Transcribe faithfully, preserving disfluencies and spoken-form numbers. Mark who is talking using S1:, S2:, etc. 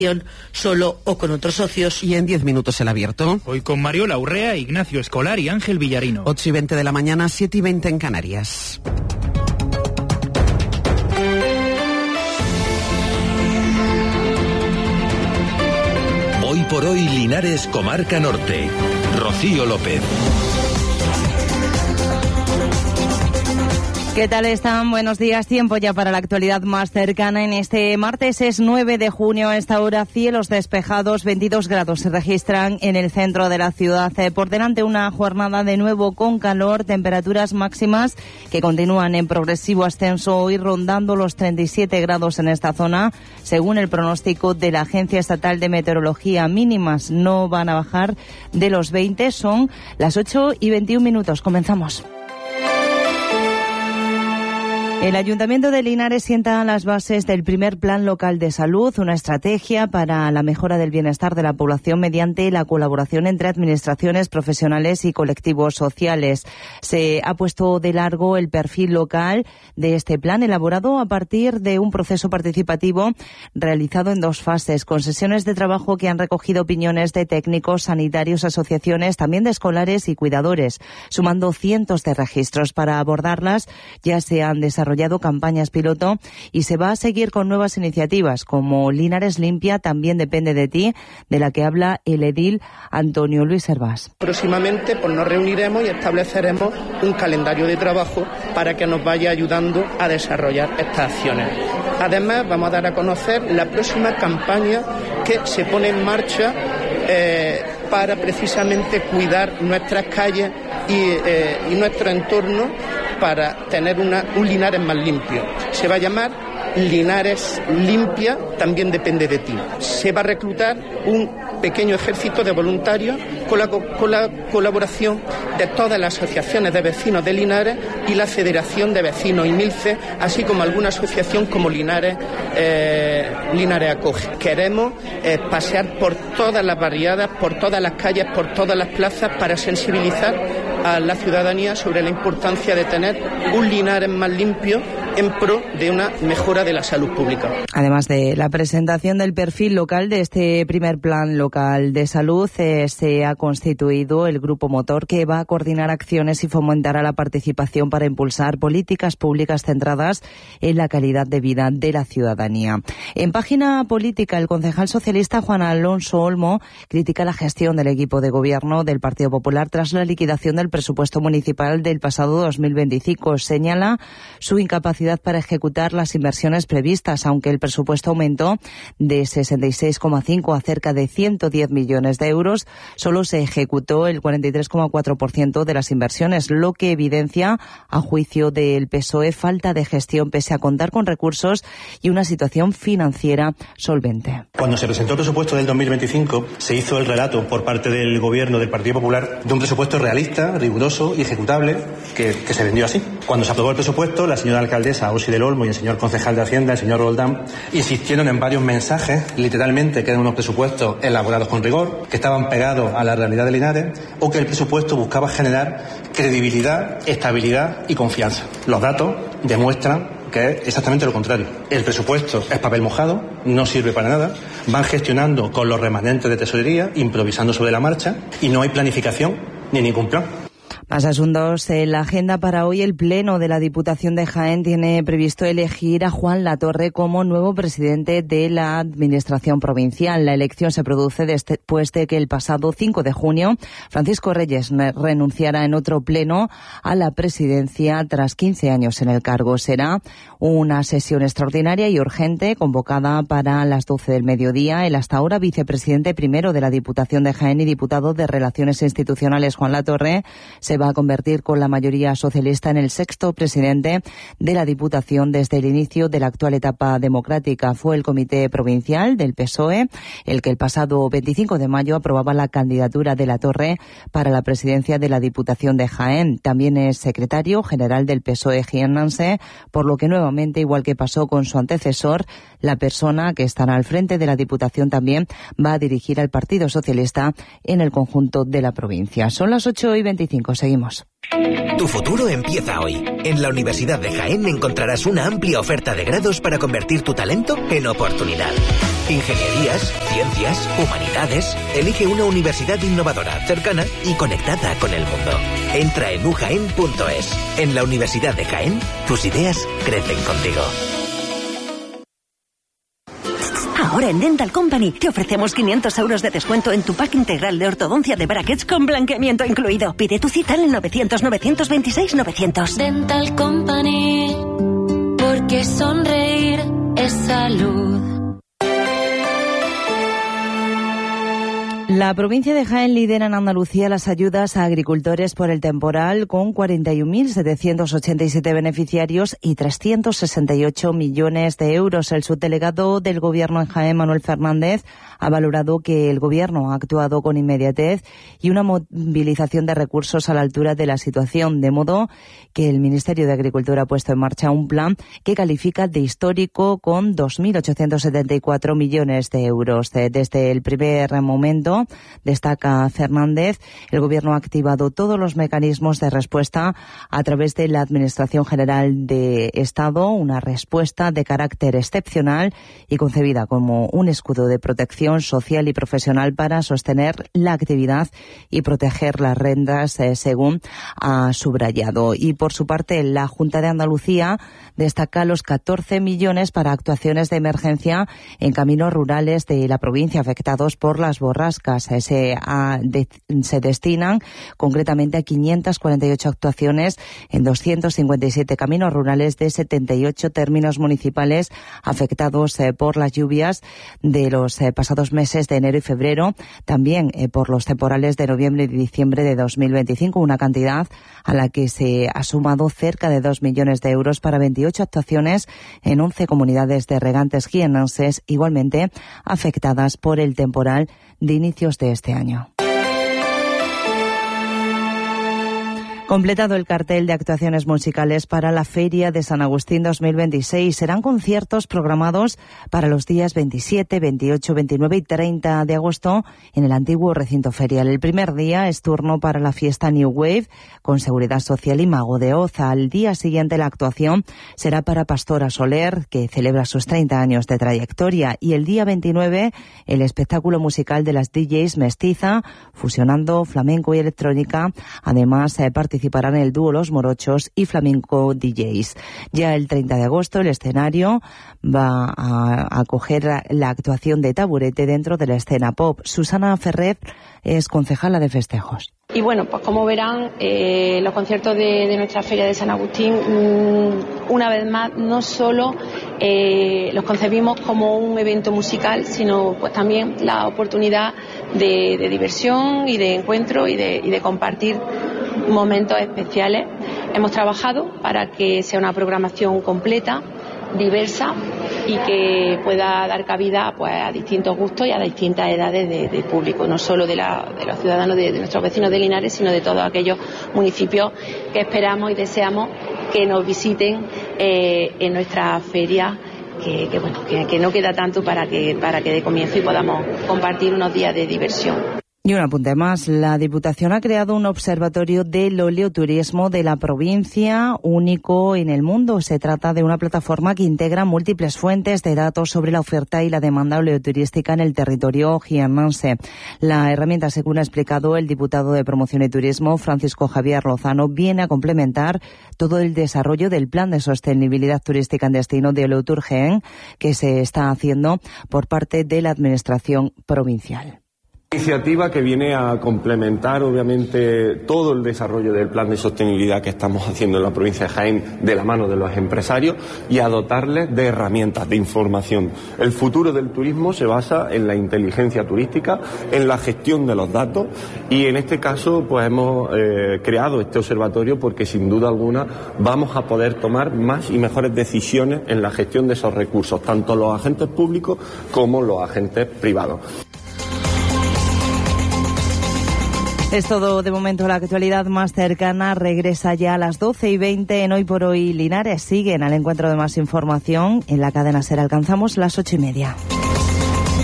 S1: solo o con otros socios.
S2: Y en diez minutos el abierto.
S3: Hoy con Mariola Urrea, Ignacio Escolar y Ángel Villarino.
S2: ocho y veinte de la mañana, siete y veinte en Canarias.
S4: Hoy por hoy, Linares, Comarca Norte. Rocío López.
S5: ¿Qué tal están? Buenos días. Tiempo ya para la actualidad más cercana. En este martes es nueve de junio. A esta hora, cielos despejados, veintidós grados se registran en el centro de la ciudad. Por delante una jornada de nuevo con calor, temperaturas máximas que continúan en progresivo ascenso, hoy rondando los treinta y siete grados en esta zona. Según el pronóstico de la Agencia Estatal de Meteorología, mínimas no van a bajar de los veinte. Son las ocho y veintiún minutos. Comenzamos. El Ayuntamiento de Linares sienta las bases del primer Plan Local de Salud, una estrategia para la mejora del bienestar de la población mediante la colaboración entre administraciones, profesionales y colectivos sociales. Se ha puesto de largo el perfil local de este plan, elaborado a partir de un proceso participativo realizado en dos fases, con sesiones de trabajo que han recogido opiniones de técnicos, sanitarios, asociaciones, también de escolares y cuidadores, sumando cientos de registros. Para abordarlas ya se han desarrollado campañas piloto y se va a seguir con nuevas iniciativas como Linares Limpia, también depende de ti, de la que habla el edil Antonio Luis Hervás.
S6: Próximamente pues nos reuniremos y estableceremos un calendario de trabajo para que nos vaya ayudando a desarrollar estas acciones. Además, vamos a dar a conocer la próxima campaña que se pone en marcha eh, para precisamente cuidar nuestras calles y, eh, y nuestro entorno, para tener una, un Linares más limpio. Se va a llamar Linares Limpia, también depende de ti. Se va a reclutar un pequeño ejército de voluntarios con la, con la colaboración de todas las asociaciones de vecinos de Linares y la Federación de Vecinos y Milce, así como alguna asociación como Linares, eh, Linares Acoge. Queremos eh, pasear por todas las barriadas, por todas las calles, por todas las plazas para sensibilizar a la ciudadanía sobre la importancia de tener un Linares más limpio en pro de una mejora de la salud pública.
S5: Además de la presentación del perfil local de este primer Plan Local de Salud, eh, se ha constituido el grupo motor que va a coordinar acciones y fomentará la participación para impulsar políticas públicas centradas en la calidad de vida de la ciudadanía. En página política, el concejal socialista Juan Alonso Olmo critica la gestión del equipo de gobierno del Partido Popular tras la liquidación del presupuesto municipal del pasado dos mil veinticinco. Señala su incapacidad para ejecutar las inversiones previstas, aunque el presupuesto aumentó de sesenta y seis coma cinco a cerca de ciento diez millones de euros. Solo se ejecutó el cuarenta y tres coma cuatro por ciento de las inversiones, lo que evidencia, a juicio del P S O E, falta de gestión pese a contar con recursos y una situación financiera solvente.
S7: Cuando se presentó el presupuesto del dos mil veinticinco, se hizo el relato por parte del Gobierno del Partido Popular de un presupuesto realista, riguroso y ejecutable que, que se vendió así. Cuando se aprobó el presupuesto, la señora alcaldesa Osi del Olmo y el señor concejal de Hacienda, el señor Roldán, insistieron en varios mensajes, literalmente, que eran unos presupuestos elaborados con rigor, que estaban pegados a la realidad de Linares, o que el presupuesto buscaba generar credibilidad, estabilidad y confianza. Los datos demuestran que es exactamente lo contrario. El presupuesto es papel mojado, no sirve para nada, van gestionando con los remanentes de tesorería, improvisando sobre la marcha, y no hay planificación ni ningún plan.
S5: Más asuntos en la agenda para hoy. El Pleno de la Diputación de Jaén tiene previsto elegir a Juan Latorre como nuevo presidente de la Administración Provincial. La elección se produce después de que el pasado cinco de junio Francisco Reyes renunciara en otro pleno a la presidencia tras quince años en el cargo. Será una sesión extraordinaria y urgente convocada para las doce del mediodía. El hasta ahora vicepresidente primero de la Diputación de Jaén y diputado de Relaciones Institucionales, Juan Latorre, se va a convertir con la mayoría socialista en el sexto presidente de la Diputación desde el inicio de la actual etapa democrática. Fue el Comité Provincial del P S O E el que el pasado veinticinco de mayo aprobaba la candidatura de Latorre para la presidencia de la Diputación de Jaén. También es secretario general del P S O E jiennense, por lo que nuevamente, igual que pasó con su antecesor, la persona que estará al frente de la Diputación también va a dirigir al Partido Socialista en el conjunto de la provincia. Son las ocho y veinticinco. Seguimos.
S8: Tu futuro empieza hoy. En la Universidad de Jaén encontrarás una amplia oferta de grados para convertir tu talento en oportunidad. Ingenierías, ciencias, humanidades. Elige una universidad innovadora, cercana y conectada con el mundo. Entra en u jaén punto es. En la Universidad de Jaén, tus ideas crecen contigo.
S9: Ahora en Dental Company te ofrecemos quinientos euros de descuento en tu pack integral de ortodoncia de brackets con blanqueamiento incluido. Pide tu cita en el novecientos, novecientos veintiséis, novecientos.
S10: Dental Company, porque sonreír es salud.
S5: La provincia de Jaén lidera en Andalucía las ayudas a agricultores por el temporal con cuarenta y un mil setecientos ochenta y siete beneficiarios y trescientos sesenta y ocho millones de euros. El subdelegado del Gobierno en Jaén, Manuel Fernández, ha valorado que el Gobierno ha actuado con inmediatez y una movilización de recursos a la altura de la situación, de modo que el Ministerio de Agricultura ha puesto en marcha un plan que califica de histórico con dos mil ochocientos setenta y cuatro millones de euros. Desde el primer momento, destaca Fernández, el Gobierno ha activado todos los mecanismos de respuesta a través de la Administración General de Estado, una respuesta de carácter excepcional y concebida como un escudo de protección social y profesional para sostener la actividad y proteger las rentas, eh, según ha subrayado. Y por su parte, la Junta de Andalucía destaca los catorce millones para actuaciones de emergencia en caminos rurales de la provincia afectados por las borrascas. Se, a, de, se destinan concretamente a quinientas cuarenta y ocho actuaciones en doscientos cincuenta y siete caminos rurales de setenta y ocho términos municipales afectados eh, por las lluvias de los eh, pasados meses de enero y febrero, también eh, por los temporales de noviembre y diciembre de dos mil veinticinco, una cantidad a la que se ha sumado cerca de dos millones de euros para veintiocho actuaciones en once comunidades de regantes jiennenses igualmente afectadas por el temporal de inicios de este año. Completado el cartel de actuaciones musicales para la Feria de San Agustín dos mil veintiséis. Serán conciertos programados para los días veintisiete, veintiocho, veintinueve y treinta de agosto en el antiguo recinto ferial. El primer día es turno para la fiesta New Wave con Seguridad Social y Mago de Oz. Al día siguiente la actuación será para Pastora Soler, que celebra sus treinta años de trayectoria. Y el día veintinueve el espectáculo musical de las D Js Mestiza, fusionando flamenco y electrónica. Además, eh, participarán el dúo Los Morochos y Flamenco D Js. Ya el treinta de agosto el escenario va a acoger la actuación de Taburete dentro de la escena pop. Susana Ferrer es concejala de festejos.
S11: Y bueno, pues como verán, eh, los conciertos de, de nuestra Feria de San Agustín, mmm, una vez más, no solo eh, los concebimos como un evento musical, sino pues también la oportunidad de, de diversión y de encuentro y de, y de compartir momentos especiales. Hemos trabajado para que sea una programación completa, diversa y que pueda dar cabida pues a distintos gustos y a distintas edades de, de público, no solo de, la, de los ciudadanos de, de nuestros vecinos de Linares, sino de todos aquellos municipios que esperamos y deseamos que nos visiten eh, en nuestra feria, que, que bueno que, que no queda tanto para que para que de comienzo y podamos compartir unos días de diversión.
S5: Y un apunte más, la Diputación ha creado un observatorio del oleoturismo de la provincia, único en el mundo. Se trata de una plataforma que integra múltiples fuentes de datos sobre la oferta y la demanda oleoturística en el territorio jiennense. La herramienta, según ha explicado el diputado de Promoción y Turismo, Francisco Javier Lozano, viene a complementar todo el desarrollo del Plan de Sostenibilidad Turística en Destino de Oleotur Jaén, que se está haciendo por parte de la Administración provincial.
S12: Iniciativa que viene a complementar obviamente todo el desarrollo del plan de sostenibilidad que estamos haciendo en la provincia de Jaén de la mano de los empresarios y a dotarles de herramientas, de información. El futuro del turismo se basa en la inteligencia turística, en la gestión de los datos y en este caso pues hemos eh, creado este observatorio porque sin duda alguna vamos a poder tomar más y mejores decisiones en la gestión de esos recursos, tanto los agentes públicos como los agentes privados.
S5: Es todo de momento. La actualidad más cercana regresa ya a las doce y veinte en Hoy por Hoy Linares. Siguen al encuentro de más información. En la cadena SER alcanzamos las ocho y media.